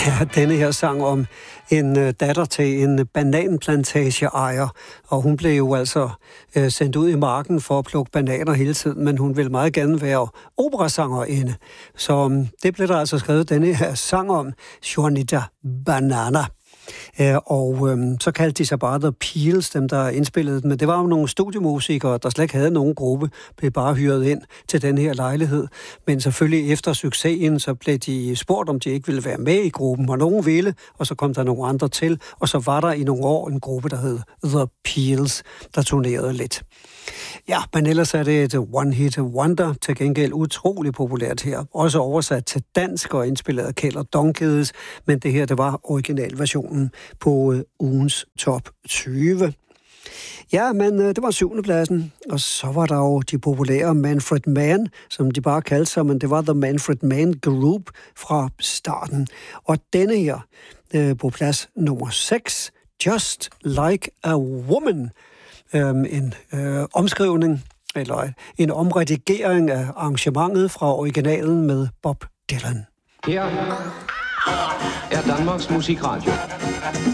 Ja, denne her sang om en datter til en bananplantageejer, og hun blev jo altså sendt ud i marken for at plukke bananer hele tiden, men hun ville meget gerne være operasangerinde. Så det blev der altså skrevet denne her sang om, Juanita Banana. Så kaldte de sig bare The Peels, dem der indspillede den, men det var jo nogle studiemusikere, der slet ikke havde nogen gruppe, blev bare hyret ind til den her lejlighed. Men selvfølgelig efter succesen, så blev de spurgt, om de ikke ville være med i gruppen, og nogen ville, og så kom der nogle andre til, og så var der i nogle år en gruppe, der hed The Peels, der turnerede lidt. Ja, men ellers er det et one-hit wonder, til gengæld utrolig populært her. Også oversat til dansk og indspillet af Kjeld og Donkedes, men det her, det var originalversionen på ugens top 20. Ja, men det var 7. pladsen, og så var der jo de populære Manfred Mann, som de bare kaldte sig, men det var The Manfred Mann Group fra starten. Og denne her på plads nummer 6, Just Like a Woman, en omskrivning, eller en omredigering af arrangementet fra originalen med Bob Dylan. Her er Danmarks Musikradio.